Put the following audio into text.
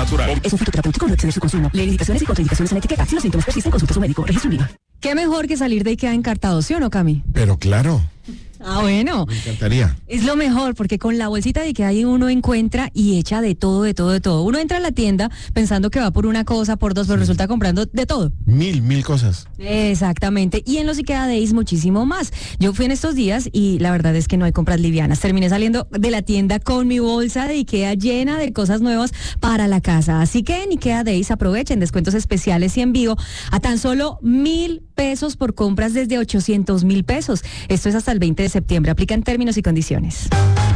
natural. Es un fitoterapéutico, no excede su consumo. Lee indicaciones y contraindicaciones en la etiqueta. Si los síntomas persisten, consulte a su médico. Registro INVIMA. Qué mejor que salir de IKEA encartado, ¿sí o no, Cami? Pero claro, Ah, bueno. me encantaría. Es lo mejor, porque con la bolsita de IKEA ahí uno encuentra y echa de todo, de todo, de todo. Uno entra a la tienda pensando que va por una cosa, por dos, pero resulta comprando de todo. Mil cosas. Exactamente. Y en los IKEA Days muchísimo más. Yo fui en estos días y la verdad es que no hay compras livianas. Terminé saliendo de la tienda con mi bolsa de IKEA llena de cosas nuevas para la casa. Así que en IKEA Days aprovechen descuentos especiales y envío a tan solo 1,000 pesos por compras desde 800,000 pesos. Esto es hasta el 20 de septiembre. Aplican términos y condiciones.